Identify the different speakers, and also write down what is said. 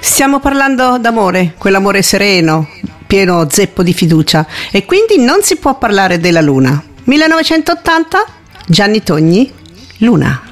Speaker 1: Stiamo parlando d'amore, quell'amore sereno, pieno zeppo di fiducia, e quindi non si può parlare della luna. 1980, Gianni Togni, Luna.